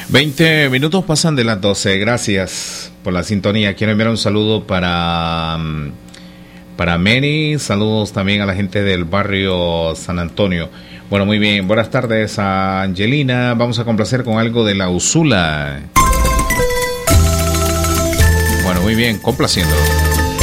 20 minutos pasan de las 12. Gracias por la sintonía. Quiero enviar un saludo para Meni. Saludos también a la gente del barrio San Antonio. Bueno, muy bien. Buenas tardes a Angelina. Vamos a complacer con algo de la Usula. Bueno, muy bien. Complaciendo.